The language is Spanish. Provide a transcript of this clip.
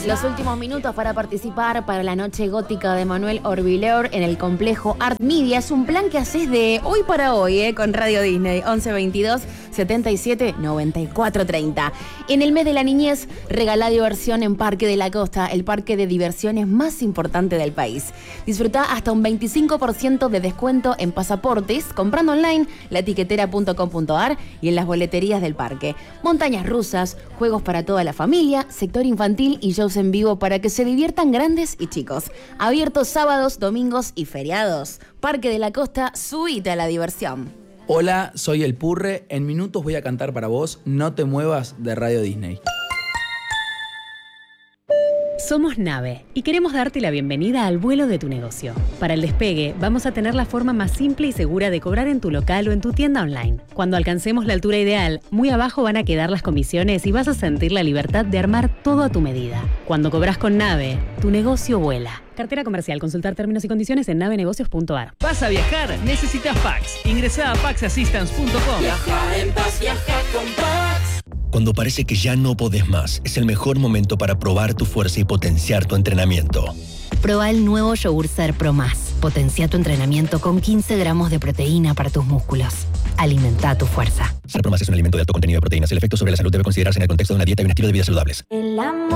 Los últimos minutos para participar para la noche gótica de Manuel Orbilor en el complejo Art Media. Es un plan que haces de hoy para hoy, con Radio Disney. 11 22 77 94 30. En el mes de la niñez, regala diversión en Parque de la Costa, el parque de diversiones más importante del país. Disfruta hasta un 25% de descuento en pasaportes comprando online laetiquetera.com.ar y en las boleterías del parque. Montañas rusas, juegos para toda la familia, sector infantil y shows en vivo para que se diviertan grandes y chicos. Abiertos sábados, domingos y feriados. Parque de la Costa, subite a la diversión. Hola, soy El Purre. En minutos voy a cantar para vos No te muevas de Radio Disney. Somos Nave y queremos darte la bienvenida al vuelo de tu negocio. Para el despegue, vamos a tener la forma más simple y segura de cobrar en tu local o en tu tienda online. Cuando alcancemos la altura ideal, muy abajo van a quedar las comisiones y vas a sentir la libertad de armar todo a tu medida. Cuando cobras con Nave, tu negocio vuela. Cartera comercial. Consultar términos y condiciones en navenegocios.ar. ¿Vas a viajar? Necesitas Pax. Ingresá a paxassistance.com. Viaja en paz, viaja con Pax. Cuando parece que ya no podés más, es el mejor momento para probar tu fuerza y potenciar tu entrenamiento. Proba el nuevo yogur Ser Pro Más. Potencia tu entrenamiento con 15 gramos de proteína para tus músculos. Alimenta tu fuerza. Ser Pro Más es un alimento de alto contenido de proteínas. El efecto sobre la salud debe considerarse en el contexto de una dieta y un estilo de vida saludables. El amor